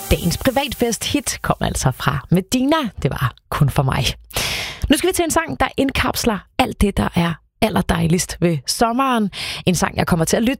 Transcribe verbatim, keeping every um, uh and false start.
Dagens privatfest hit kom altså fra Medina. Det var Kun for mig. Nu skal vi til en sang, der indkapsler alt det, der er allerdejligst ved sommeren. En sang, jeg kommer til at lytte